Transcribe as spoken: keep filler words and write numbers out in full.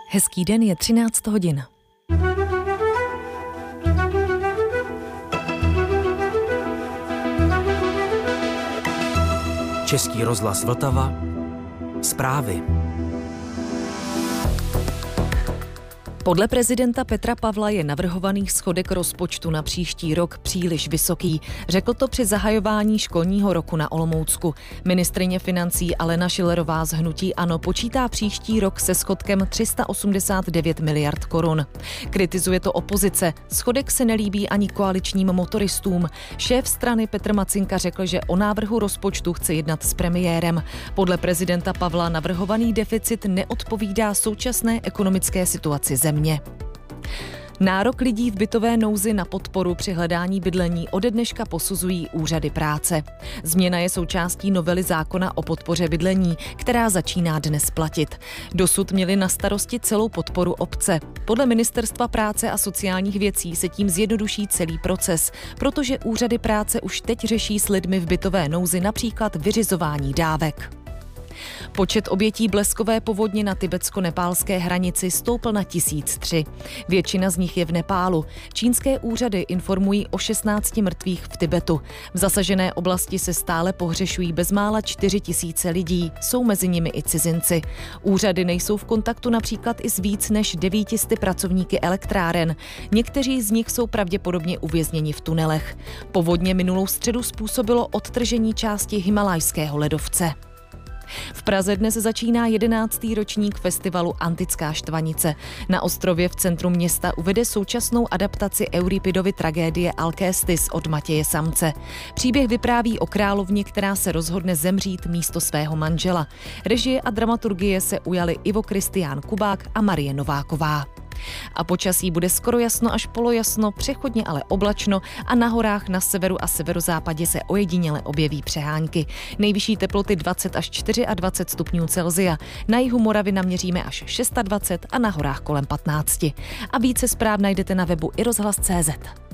Hezký den, je třináct hodin. Český rozhlas Vltava. Zprávy. Podle prezidenta Petra Pavla je navrhovaný schodek rozpočtu na příští rok příliš vysoký. Řekl to při zahajování školního roku na Olomoucku. Ministryně financí Alena Schillerová z hnutí ANO počítá příští rok se schodkem tři sta osmdesát devět miliard korun. Kritizuje to opozice. Schodek se nelíbí ani koaličním motoristům. Šéf strany Petr Macinka řekl, že o návrhu rozpočtu chce jednat s premiérem. Podle prezidenta Pavla navrhovaný deficit neodpovídá současné ekonomické situaci země. Nárok lidí v bytové nouzi na podporu při hledání bydlení ode dneška posuzují úřady práce. Změna je součástí novely zákona o podpoře bydlení, která začíná dnes platit. Dosud měly na starosti celou podporu obce. Podle Ministerstva práce a sociálních věcí se tím zjednoduší celý proces, protože úřady práce už teď řeší s lidmi v bytové nouzi například vyřizování dávek. Počet obětí bleskové povodně na tibetsko-nepálské hranici stoupl na tisíc tři. Většina z nich je v Nepálu. Čínské úřady informují o šestnácti mrtvých v Tibetu. V zasažené oblasti se stále pohřešují bezmála čtyři tisíce lidí, jsou mezi nimi i cizinci. Úřady nejsou v kontaktu například i s víc než devítisty pracovníky elektráren. Někteří z nich jsou pravděpodobně uvězněni v tunelech. Povodně minulou středu způsobilo odtržení části himalajského ledovce. V Praze dnes začíná jedenáctý ročník festivalu Antická štvanice. Na ostrově v centru města uvede současnou adaptaci Euripidovy tragédie Alcestis od Matěje Samce. Příběh vypráví o královně, která se rozhodne zemřít místo svého manžela. Režie a dramaturgie se ujali Ivo Kristián Kubák a Marie Nováková. A počasí bude skoro jasno až polojasno, přechodně ale oblačno a na horách na severu a severozápadě se ojediněle objeví přehánky. Nejvyšší teploty dvacet až dvacet čtyři stupňů Celsia. Na jihu Moravy naměříme až dvacet šest a na horách kolem patnáct. A více zpráv najdete na webu i rozhlas tečka cé zet.